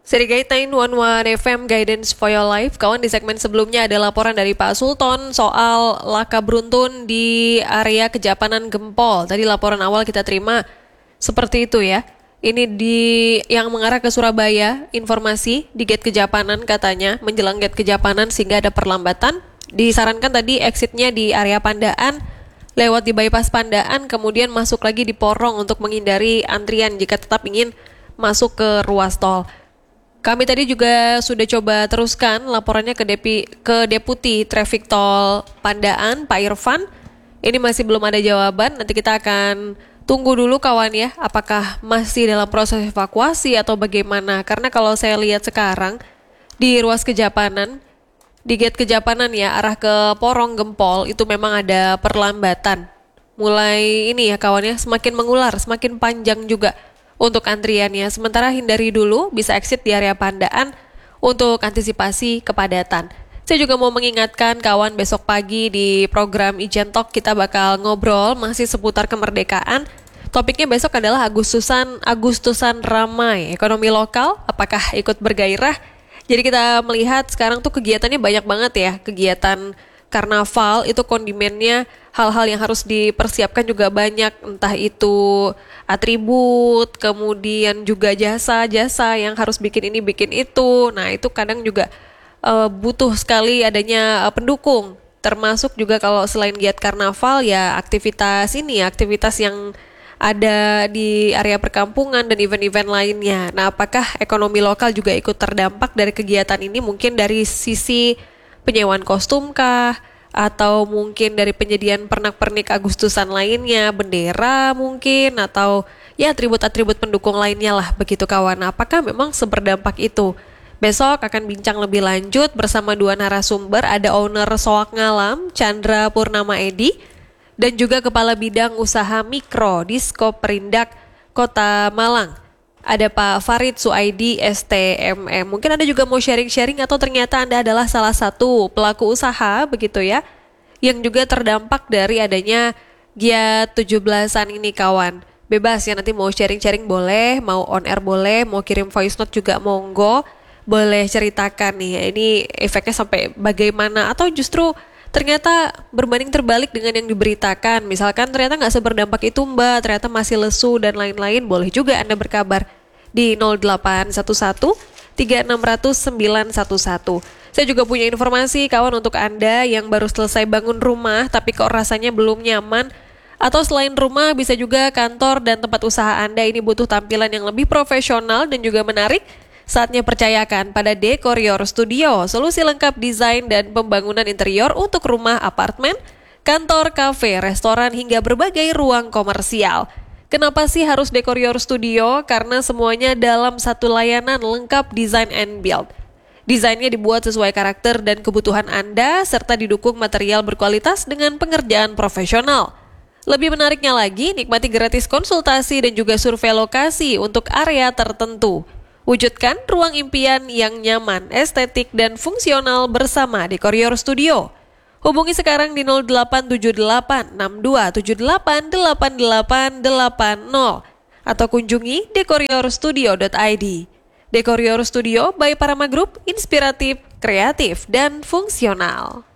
Serigait 911 FM Guidance for Your Life. Kawan, di segmen sebelumnya ada laporan dari Pak Sultan soal laka beruntun di area Kejapanan Gempol. Tadi laporan awal kita terima seperti itu ya. Ini di yang mengarah ke Surabaya, informasi di gate Kejapanan katanya, menjelang gate Kejapanan sehingga ada perlambatan. Disarankan tadi exitnya di area Pandaan, lewat di bypass Pandaan, kemudian masuk lagi di Porong untuk menghindari antrian jika tetap ingin masuk ke ruas tol. Kami tadi juga sudah coba teruskan laporannya ke Deputi Traffic Tol Pandaan, Pak Irfan. Ini masih belum ada jawaban, nanti kita akan tunggu dulu kawan ya, apakah masih dalam proses evakuasi atau bagaimana. Karena kalau saya lihat sekarang, di ruas Kejapanan, di gate Kejapanan ya, arah ke Porong Gempol, itu memang ada perlambatan. Mulai ini ya kawan ya, semakin mengular, semakin panjang juga untuk antriannya. Sementara hindari dulu, bisa exit di area Pandaan untuk antisipasi kepadatan. Saya juga mau mengingatkan kawan, besok pagi di program Ijen Talk kita bakal ngobrol masih seputar kemerdekaan. Topiknya besok adalah Agustusan ramai, ekonomi lokal, apakah ikut bergairah? Jadi kita melihat sekarang tuh kegiatannya banyak banget ya, kegiatan karnaval itu kondimennya hal-hal yang harus dipersiapkan juga banyak, entah itu atribut, kemudian juga jasa-jasa yang harus bikin ini bikin itu. Nah itu kadang juga butuh sekali adanya pendukung, termasuk juga kalau selain giat karnaval ya aktivitas yang ada di area perkampungan dan event-event lainnya. Nah apakah ekonomi lokal juga ikut terdampak dari kegiatan ini, mungkin dari sisi penyewaan kostum kah? Atau mungkin dari penyediaan pernak-pernik Agustusan lainnya, bendera mungkin, atau ya atribut-atribut pendukung lainnya lah, begitu kawan. Apakah memang seberdampak itu? Besok akan bincang lebih lanjut bersama dua narasumber, ada owner Soak Ngalam, Chandra Purnama Edi, dan juga Kepala Bidang Usaha Mikro di Skop Perindak Kota Malang. Ada Pak Farid Suaidi STMM. Mungkin Anda juga mau sharing-sharing atau ternyata Anda adalah salah satu pelaku usaha begitu ya, yang juga terdampak dari adanya Giat 17-an ini kawan. Bebas ya, nanti mau sharing-sharing boleh, mau on air boleh, mau kirim voice note juga monggo. Boleh ceritakan nih, ini efeknya sampai bagaimana, atau justru ternyata berbanding terbalik dengan yang diberitakan. Misalkan ternyata nggak seberdampak itu Mbak, ternyata masih lesu dan lain-lain. Boleh juga Anda berkabar di 0811 3600 911. Saya juga punya informasi kawan untuk Anda yang baru selesai bangun rumah tapi kok rasanya belum nyaman. Atau selain rumah bisa juga kantor dan tempat usaha Anda ini butuh tampilan yang lebih profesional dan juga menarik. Saatnya percayakan pada Dekorior Studio, solusi lengkap desain dan pembangunan interior untuk rumah, apartemen, kantor, kafe, restoran, hingga berbagai ruang komersial. Kenapa sih harus Dekorior Studio? Karena semuanya dalam satu layanan lengkap design and build. Desainnya dibuat sesuai karakter dan kebutuhan Anda, serta didukung material berkualitas dengan pengerjaan profesional. Lebih menariknya lagi, nikmati gratis konsultasi dan juga survei lokasi untuk area tertentu. Wujudkan ruang impian yang nyaman, estetik, dan fungsional bersama Dekorior Studio. Hubungi sekarang di 0878 6278 8880 atau kunjungi dekoriorstudio.id. Dekorior Studio by Parama Group, inspiratif, kreatif, dan fungsional.